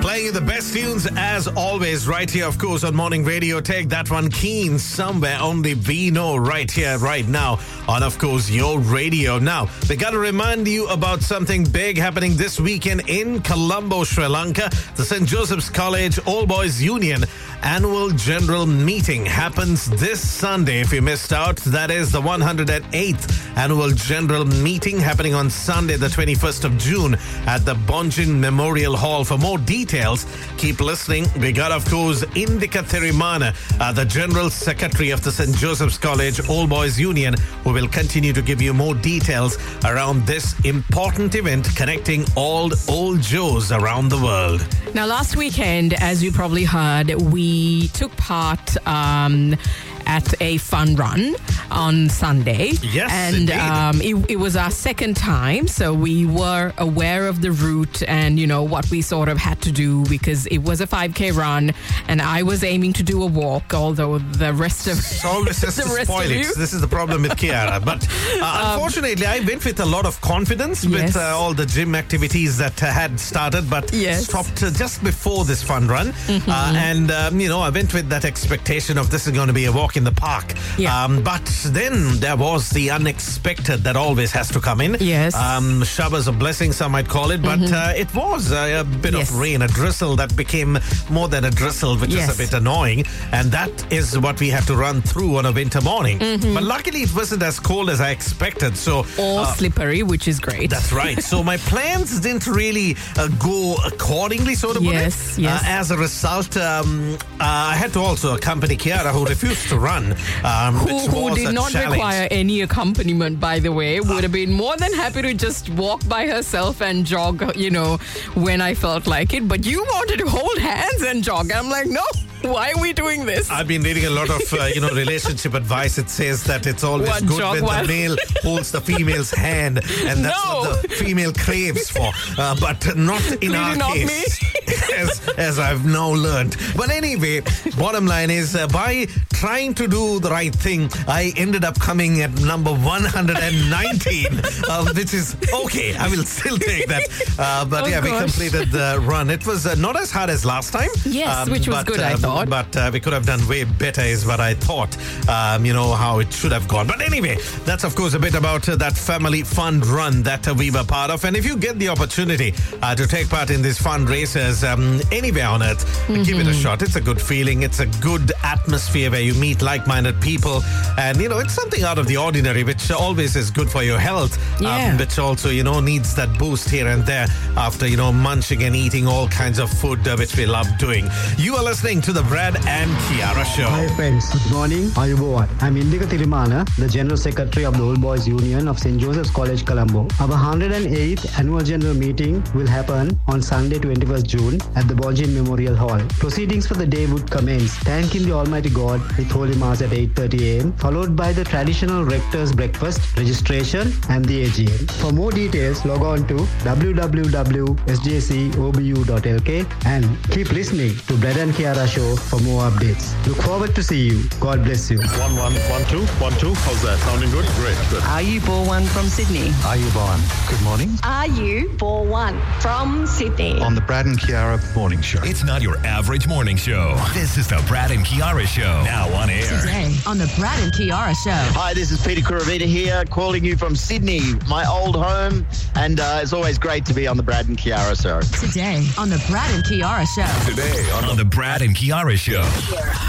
Playing the best tunes as always right here, of course, on Morning Radio. Take that one keen somewhere only we know right here, right now on, of course, your radio. Now, we got to remind you about something big happening this weekend in Colombo, Sri Lanka. The St. Joseph's College All Boys Union Annual General Meeting happens this Sunday. If you missed out, that is the 108th Annual General Meeting happening on Sunday, the 21st of June at the Bonjin Memorial Hall. For more details, keep listening. We got, of course, Indika Thirimana, the General Secretary of the St. Joseph's College All Boys Union, who will continue to give you more details around this important event connecting all old Joes around the world. Now, last weekend, as you probably heard, we took part at a fun run on Sunday. Yes, and it was our second time, so we were aware of the route and, you know, what we sort of had to do, because it was a 5K run and I was aiming to do a walk, although the rest of it's always just to spoil it. This is the problem with Kiara. But unfortunately, I went with a lot of confidence with all the gym activities that had started, but stopped just before this fun run. And I went with that expectation of this is going to be a walk in the park. But then there was the unexpected that always has to come in. Showers of blessings, some might call it, but it was a bit of rain, a drizzle that became more than a drizzle, which is a bit annoying. And that is what we had to run through on a winter morning. But luckily, it wasn't as cold as I expected. Or slippery, which is great. That's right. So my plans didn't really go accordingly, so to put it. As a result, I had to also accompany Kiara, who refused to run. Who did not require any accompaniment, by the way, would have been more than happy to just walk by herself and jog, when I felt like it. But you wanted to hold hands and jog. I'm like, no. Why are we doing this? I've been reading a lot of, relationship advice. It says that it's always good when the male holds the female's hand, and that's what the female craves for. But not in our case, as I've now learned. But anyway, bottom line is, by trying to do the right thing, I ended up coming at number 119, which is okay. I will still take that. We completed the run. It was not as hard as last time. Yes, which was good, I thought. But we could have done way better is what I thought, how it should have gone. But anyway, that's of course a bit about that family fun run that we were part of. And if you get the opportunity to take part in these fun races anywhere on earth, give it a shot. It's a good feeling. It's a good atmosphere where you meet like-minded people. And, it's something out of the ordinary, which always is good for your health, which also, needs that boost here and there after, munching and eating all kinds of food, which we love doing. You are listening to the Brad and Kiara Show. Hi friends, good morning. Ayubowan. I'm Indika Thirimana, the General Secretary of the All Boys Union of St. Joseph's College, Colombo. Our 108th Annual General Meeting will happen on Sunday, 21st June at the Bonjin Memorial Hall. Proceedings for the day would commence thanking the Almighty God with Holy Mass at 8:30 a.m. followed by the traditional Rector's Breakfast, registration and the AGM. For more details, log on to www.sjcobu.lk and keep listening to Brad and Kiara Show for more updates. Look forward to see you. God bless you. 1 1 1 2 1 2. How's that? Sounding good? Great. Good. Ayubowan from Sydney. Ayubowan. Good morning. Ayubowan from Sydney. On the Brad and Kiara Morning Show. It's not your average morning show. This is the Brad and Kiara Show. Now on air. Today on the Brad and Kiara Show. Hi, this is Peter Kuravita here, calling you from Sydney, my old home, and it's always great to be on the Brad and Kiara Show. Today on the Brad and Kiara Show. Today on the Brad and Kiara Show.